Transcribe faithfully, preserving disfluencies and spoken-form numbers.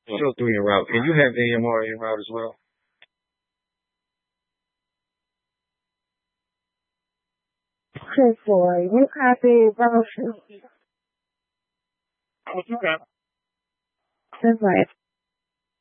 Show three in route. And you have A M R in route as well? Good boy. You copy both. Oh, you got Good boy.